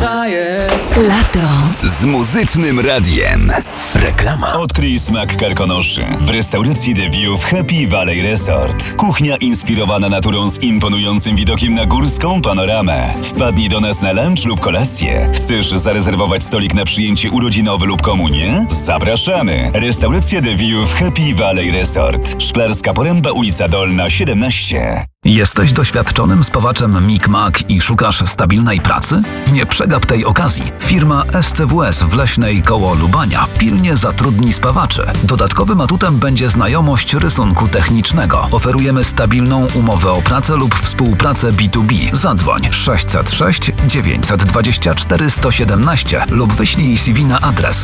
daje. Lato z Muzycznym Radiem. Reklama. Odkryj smak Karkonoszy w restauracji The View w Happy Valley Resort. Kuchnia inspirowana naturą z imponującym widokiem na górską panoramę. Wpadnij do nas na lunch lub kolację. Chcesz zarezerwować stolik na przyjęcie urodzinowe lub komunię? Zapraszamy! Restauracja The View w Happy Valley Resort. Szklarska Poręba, ulica Dolna 17. Jesteś doświadczonym spawaczem Mik-Mak i szukasz stabilnej pracy? Nie przegap tej okazji. Firma SCWS w Leśnej koło Lubania pilnie zatrudni spawaczy. Dodatkowym atutem będzie znajomość rysunku technicznego. Oferujemy stabilną umowę o pracę lub współpracę B2B. Zadzwoń 606 924 117 lub wyślij CV na adres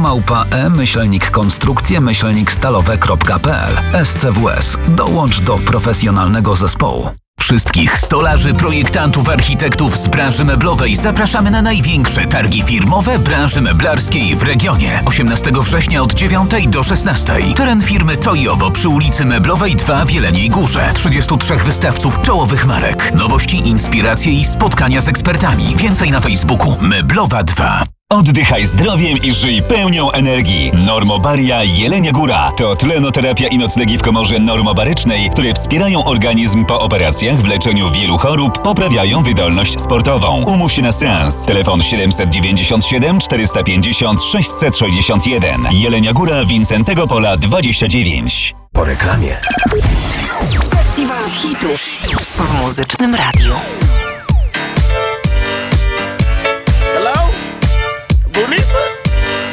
biuro@e-konstrukcje-stalowe.pl. SCWS. Dołącz do profesjonalnego zespołu. Wszystkich stolarzy, projektantów, architektów z branży meblowej zapraszamy na największe targi firmowe branży meblarskiej w regionie. 18 września od 9 do 16. Teren firmy Toyowo przy ulicy Meblowej 2 w Jeleniej Górze. 33 wystawców czołowych marek. Nowości, inspiracje i spotkania z ekspertami. Więcej na Facebooku Meblowa 2. Oddychaj zdrowiem i żyj pełnią energii. Normobaria Jelenia Góra to tlenoterapia i noclegi w komorze normobarycznej, które wspierają organizm po operacjach, w leczeniu wielu chorób, poprawiają wydolność sportową. Umów się na seans. Telefon 797 450 661. Jelenia Góra, Wincentego Pola 29. Po reklamie. Festiwal hitów w Muzycznym Radiu. Hello? Bunifa?